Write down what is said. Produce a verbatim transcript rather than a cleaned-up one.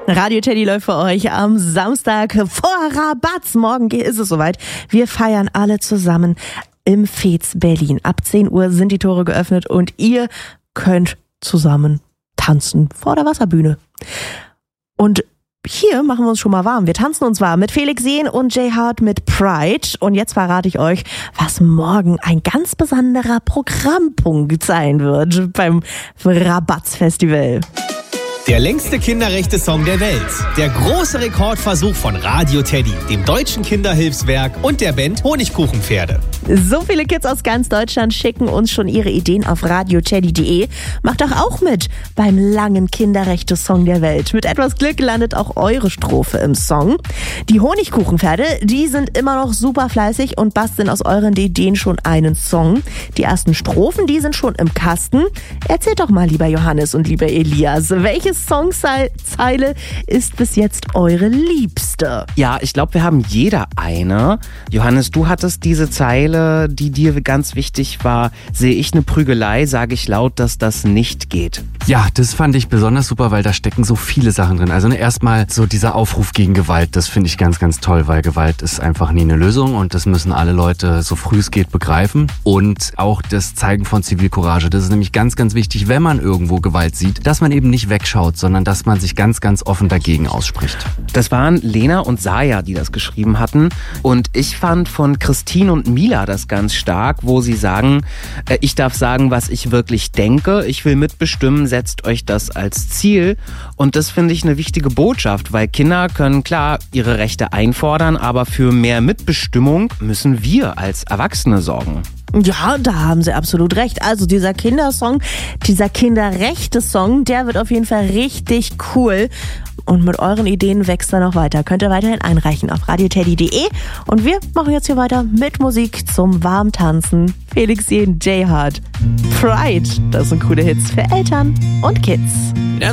Radio Teddy läuft für euch am Samstag vor Rabatz. Morgen ist es soweit. Wir feiern alle zusammen im Fez Berlin. Ab zehn Uhr sind die Tore geöffnet und ihr könnt zusammen tanzen vor der Wasserbühne. Und hier machen wir uns schon mal warm. Wir tanzen uns warm mit Felix Jähn und Jay Hart mit Pride. Und jetzt verrate ich euch, was morgen ein ganz besonderer Programmpunkt sein wird beim Rabatz-Festival. Der längste Kinderrechte-Song der Welt. Der große Rekordversuch von Radio Teddy, dem Deutschen Kinderhilfswerk und der Band Honigkuchenpferde. So viele Kids aus ganz Deutschland schicken uns schon ihre Ideen auf radio teddy punkt de. Macht doch auch mit beim langen Kinderrechte-Song der Welt. Mit etwas Glück landet auch eure Strophe im Song. Die Honigkuchenpferde, die sind immer noch super fleißig und basteln aus euren Ideen schon einen Song. Die ersten Strophen, die sind schon im Kasten. Erzählt doch mal, lieber Johannes und lieber Elias, welche Songzeile ist bis jetzt eure liebste? Ja, ich glaube, wir haben jeder eine. Johannes, du hattest diese Zeile, die dir ganz wichtig war. Sehe ich eine Prügelei, sage ich laut, dass das nicht geht. Ja, das fand ich besonders super, weil da stecken so viele Sachen drin. Also ne, erstmal so dieser Aufruf gegen Gewalt, das finde ich ganz, ganz toll, weil Gewalt ist einfach nie eine Lösung und das müssen alle Leute so früh es geht begreifen. Und auch das Zeigen von Zivilcourage, das ist nämlich ganz, ganz wichtig, wenn man irgendwo Gewalt sieht, dass man eben nicht wegschaut, sondern dass man sich ganz, ganz offen dagegen ausspricht. Das waren Lena und Saya, die das geschrieben hatten. Und ich fand von Christine und Mila das ganz stark, wo sie sagen, äh, ich darf sagen, was ich wirklich denke. Ich will mitbestimmen, setzt euch das als Ziel. Und das finde ich eine wichtige Botschaft, weil Kinder können klar ihre Rechte einfordern, aber für mehr Mitbestimmung müssen wir als Erwachsene sorgen. Ja, da haben sie absolut recht. Also dieser Kindersong, dieser Kinderrechte-Song, der wird auf jeden Fall richtig cool. Und mit euren Ideen wächst er noch weiter. Könnt ihr weiterhin einreichen auf radio teddy punkt de. Und wir machen jetzt hier weiter mit Musik zum Warmtanzen. Felix Jähn, Jay Hart, Pride. Das sind coole Hits für Eltern und Kids.